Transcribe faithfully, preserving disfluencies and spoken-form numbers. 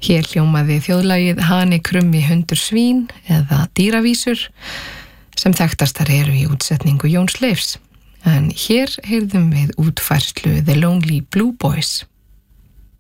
Hér hljómaði þjóðlagið Hani krummi hundur svín eða dýravísur sem þekktastar eru í útsetningu Jóns Leifs. En hér heyrðum við útfærslu The Lonely Blue Boys.